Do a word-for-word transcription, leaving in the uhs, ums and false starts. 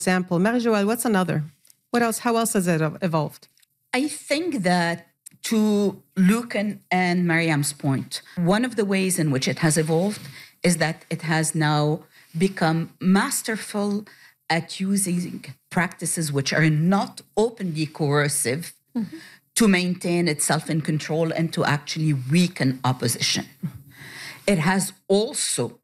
example. Marie-Joëlle, what's another? What else? How else has it evolved? I think that to Luc and, and Mariam's point, one of the ways in which it has evolved is that it has now become masterful at using practices which are not openly coercive mm-hmm. to maintain itself in control and to actually weaken opposition. It has also